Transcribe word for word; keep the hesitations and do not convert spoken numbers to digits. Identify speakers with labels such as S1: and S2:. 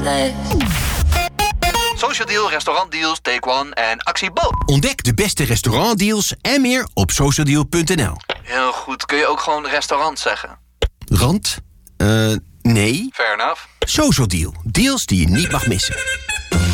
S1: Social Deal, restaurantdeals, Take One en Actie Bo.
S2: Ontdek de beste restaurantdeals en meer op socialdeal punt n l.
S1: Heel goed. Kun je ook gewoon restaurant zeggen?
S2: Rand? Eh, uh, nee.
S1: Fair enough.
S2: Social Deal. Deals die je niet mag missen.